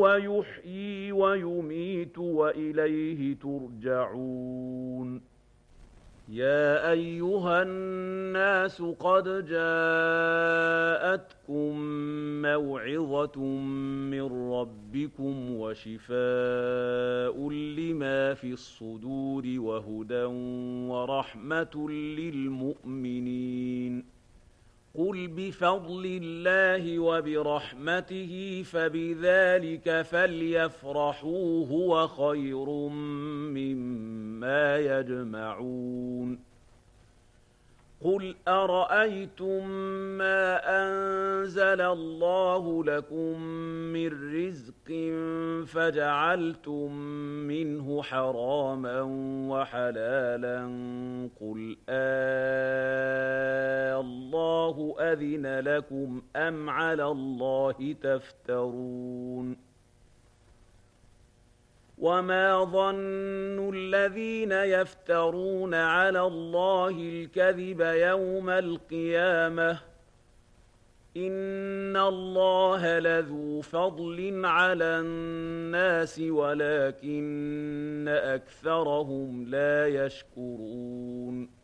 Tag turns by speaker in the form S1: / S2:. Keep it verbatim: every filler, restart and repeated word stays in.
S1: وهو يحيي ويميت وإليه ترجعون يا أيها الناس قد جاءتكم موعظة من ربكم وشفاء لما في الصدور وهدى ورحمة للمؤمنين قل بفضل الله وبرحمته فبذلك فليفرحوا هو خير مما يجمعون قل أرأيتم ما أنزل الله لكم من رزق فجعلتم منه حراما وحلالا قل آه الله أذن لكم أم على الله تفترون وما ظن الذين يفترون على الله الكذب يوم القيامة إن الله لذو فضل على الناس ولكن أكثرهم لا يشكرون